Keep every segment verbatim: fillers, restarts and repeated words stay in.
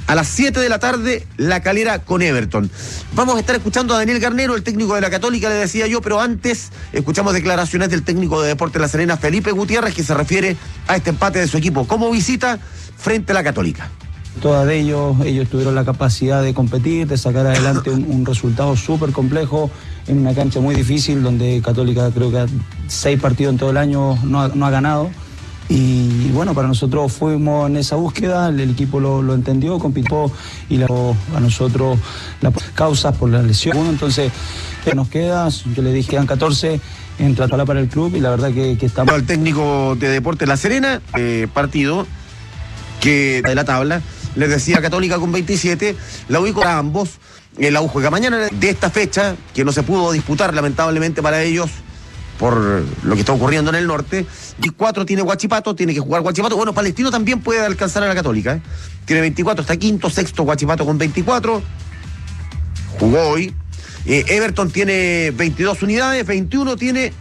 A las siete de la tarde, La Calera con Everton. Vamos a estar escuchando a Daniel Garnero, el técnico de la Católica, le decía yo, pero antes escuchamos declaraciones del técnico de Deportes La Serena, Felipe Gutiérrez, que se refiere a este empate de su equipo como visita frente a la Católica. Todas de ellos, ellos tuvieron la capacidad de competir, de sacar adelante un, un resultado súper complejo en una cancha muy difícil, donde Católica creo que seis partidos en todo el año no ha, no ha ganado. Y bueno, para nosotros fuimos en esa búsqueda, el, el equipo lo, lo entendió, compitió y la, a nosotros las causas por la lesión. Bueno, entonces, ¿qué nos queda? Yo le dije, quedan catorce, entra para el club y la verdad que, que estamos... El técnico de Deportes La Serena, eh, partido que de la tabla, les decía Católica con veintisiete, la ubico a ambos, eh, la U juega mañana de esta fecha, que no se pudo disputar lamentablemente para ellos, por lo que está ocurriendo en el norte, y cuatro tiene Huachipato, tiene que jugar Huachipato. Bueno, Palestino también puede alcanzar a la Católica, ¿eh? Tiene veinticuatro, está quinto, sexto Huachipato con veinticuatro, jugó hoy. Eh, Everton tiene veintidós unidades, veintiuno tiene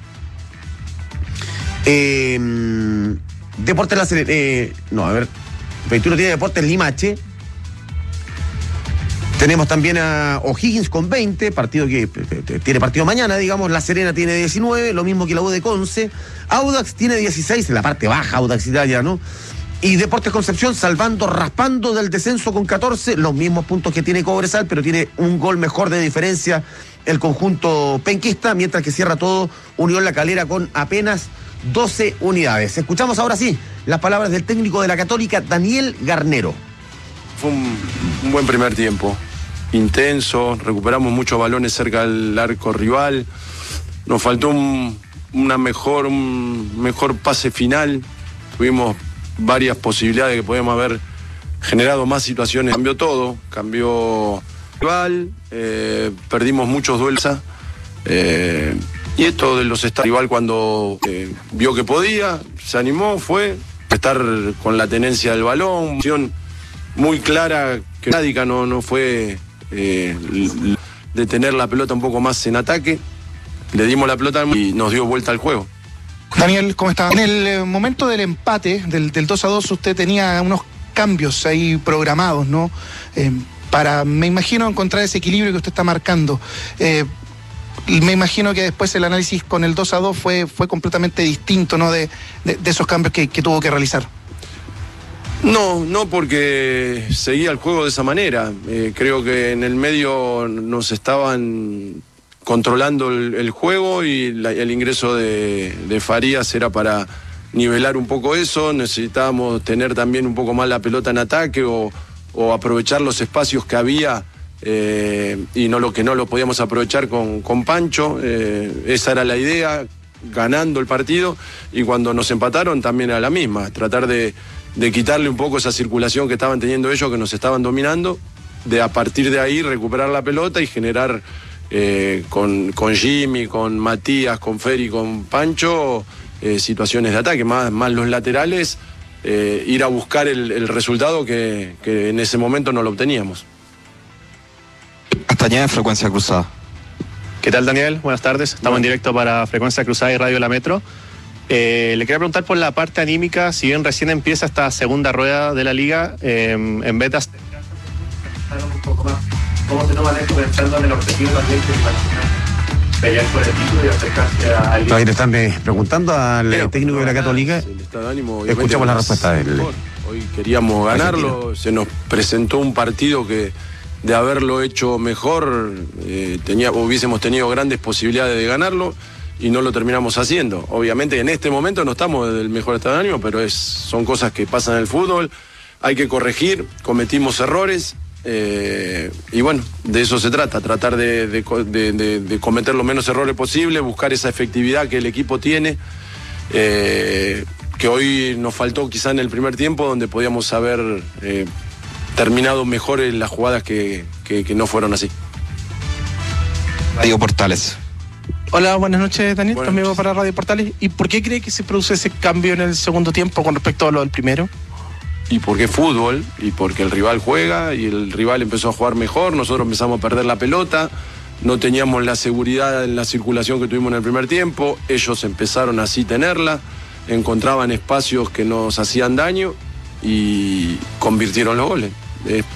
eh, Deportes La Serena, eh, no, a ver, veintiuno tiene Deportes Limache. Tenemos también a O'Higgins con veinte, partido que tiene partido mañana, digamos. La Serena tiene diecinueve, lo mismo que la U de Conce. Audax tiene dieciséis, en la parte baja Audax Italia, ¿no? Y Deportes Concepción salvando, raspando del descenso con catorce, los mismos puntos que tiene Cobresal, pero tiene un gol mejor de diferencia el conjunto penquista, mientras que cierra todo Unión La Calera con apenas doce unidades. Escuchamos ahora sí las palabras del técnico de la Católica, Daniel Garnero. Fue un, un buen primer tiempo, intenso, recuperamos muchos balones cerca del arco rival, nos faltó un, una mejor, un mejor pase final, tuvimos varias posibilidades que podíamos haber generado más situaciones, cambió todo, cambió rival, eh, perdimos muchos duelos, eh, y esto de los estados rival cuando eh, vio que podía, se animó, fue, estar con la tenencia del balón, muy clara, que Nádica no, no fue eh, de tener la pelota un poco más en ataque, le dimos la pelota y nos dio vuelta al juego. Daniel, ¿cómo está? En el momento del empate, del, del dos a dos, usted tenía unos cambios ahí programados, ¿no? Eh, para, me imagino, encontrar ese equilibrio que usted está marcando. Eh, me imagino que después el análisis con el dos a dos fue, fue completamente distinto, ¿no? De, de, de esos cambios que, que tuvo que realizar. No, no porque seguía el juego de esa manera. Eh, creo que en el medio nos estaban controlando el, el juego y la, el ingreso de, de Farías era para nivelar un poco eso. Necesitábamos tener también un poco más la pelota en ataque o, o aprovechar los espacios que había eh, y no lo que no lo podíamos aprovechar con, con Pancho. Eh, esa era la idea, ganando el partido, y cuando nos empataron también era la misma, tratar de de quitarle un poco esa circulación que estaban teniendo ellos, que nos estaban dominando, de a partir de ahí recuperar la pelota y generar eh, con, con Jimmy, con Matías, con Feri, con Pancho, eh, situaciones de ataque, más, más los laterales, eh, ir a buscar el, el resultado que, que en ese momento no lo obteníamos. Castañeda en Frecuencia Cruzada. ¿Qué tal, Daniel? Buenas tardes. Estamos bueno. en directo para Frecuencia Cruzada y Radio La Metro. Eh, le quería preguntar por la parte anímica, si bien recién empieza esta segunda rueda de la liga, eh, en Betas, un poco más, ¿cómo se toma esto pensando en el objetivo también que pelear por el título y acercarse a alguien? Ahí le están preguntando al Pero, técnico de la Católica. De ánimo, escuchamos la respuesta de él. Hoy queríamos ganarlo, se nos presentó un partido que de haberlo hecho mejor, eh, tenía, hubiésemos tenido grandes posibilidades de ganarlo, y no lo terminamos haciendo. Obviamente en este momento no estamos del mejor estado de ánimo, pero es, son cosas que pasan en el fútbol, hay que corregir, cometimos errores, eh, y bueno, de eso se trata, tratar de, de, de, de, de cometer los menos errores posible, buscar esa efectividad que el equipo tiene, eh, que hoy nos faltó quizá en el primer tiempo, donde podíamos haber eh, terminado mejor en las jugadas que, que, que no fueron así. Radio Portales. Hola, buenas noches, Daniel, buenas también noches. Para Radio Portales. ¿Y por qué cree que se produce ese cambio en el segundo tiempo con respecto a lo del primero? Y porque es fútbol, y porque el rival juega, y el rival empezó a jugar mejor, nosotros empezamos a perder la pelota, no teníamos la seguridad en la circulación que tuvimos en el primer tiempo, ellos empezaron así a tenerla, encontraban espacios que nos hacían daño y convirtieron los goles.